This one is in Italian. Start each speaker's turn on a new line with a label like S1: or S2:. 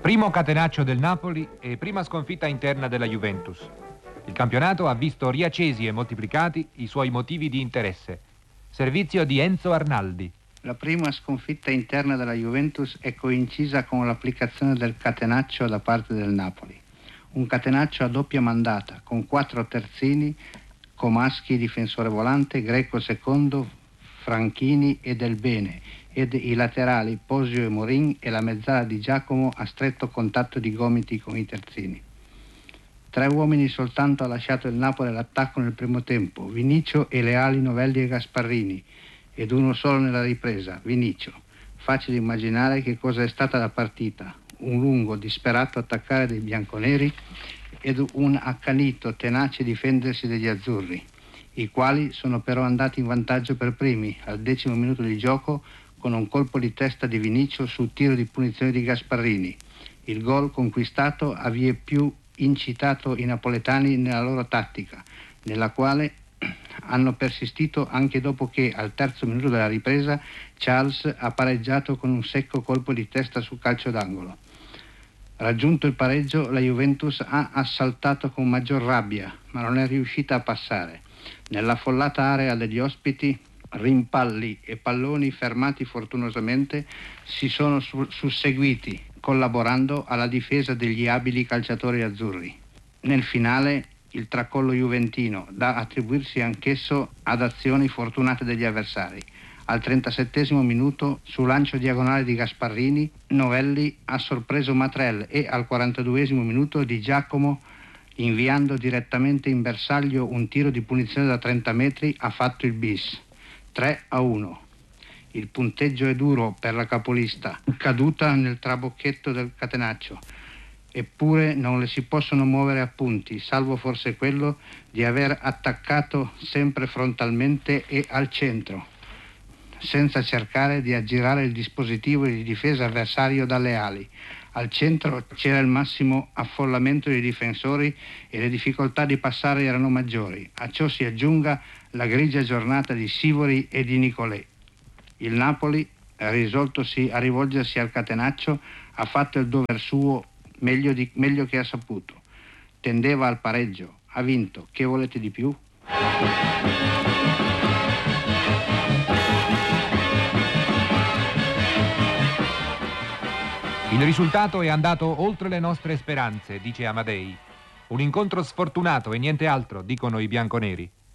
S1: Primo catenaccio del Napoli e prima sconfitta interna della Juventus. Il campionato ha visto riaccesi e moltiplicati i suoi motivi di interesse. Servizio di Enzo Arnaldi.
S2: La prima sconfitta interna della Juventus è coincisa con l'applicazione del catenaccio da parte del Napoli. Un catenaccio a doppia mandata, con 4 terzini, Comaschi, difensore volante, Greco secondo, Franchini e Del Bene, ed i laterali Posio e Morin e la mezzala di Giacomo a stretto contatto di gomiti con i terzini. 3 uomini soltanto ha lasciato il Napoli all'attacco nel primo tempo, Vinicio e Leali, Novelli e Gasparrini, ed uno solo nella ripresa, Vinicio. Facile immaginare che cosa è stata la partita: un lungo, disperato attaccare dei bianconeri ed un accanito, tenace difendersi degli azzurri, i quali sono però andati in vantaggio per primi al 10° minuto di gioco con un colpo di testa di Vinicio sul tiro di punizione di Gasparrini. Il gol conquistato ha vieppiù incitato i napoletani nella loro tattica, nella quale hanno persistito anche dopo che al 3° minuto della ripresa Charles ha pareggiato con un secco colpo di testa su calcio d'angolo. Raggiunto il pareggio, la Juventus ha assaltato con maggior rabbia, ma non è riuscita a passare. Nell'affollata area degli ospiti, rimpalli e palloni fermati fortunosamente si sono susseguiti, collaborando alla difesa degli abili calciatori azzurri. Nel finale il tracollo juventino, da attribuirsi anch'esso ad azioni fortunate degli avversari. Al 37° minuto, su lancio diagonale di Gasparrini, Novelli ha sorpreso Matrel e al 42° minuto Di Giacomo, inviando direttamente in bersaglio un tiro di punizione da 30 metri, ha fatto il bis. 3-1. Il punteggio è duro per la capolista, caduta nel trabocchetto del catenaccio. Eppure non le si possono muovere a punti, salvo forse quello di aver attaccato sempre frontalmente e al centro, senza cercare di aggirare il dispositivo di difesa avversario dalle ali. Al centro c'era il massimo affollamento dei difensori e le difficoltà di passare erano maggiori. A ciò si aggiunga la grigia giornata di Sivori e di Nicolè. Il Napoli, risoltosi a rivolgersi al catenaccio, ha fatto il dover suo meglio che ha saputo. Tendeva al pareggio, ha vinto. Che volete di più?
S1: Il risultato è andato oltre le nostre speranze, dice Amadei. Un incontro sfortunato e niente altro, dicono i bianconeri.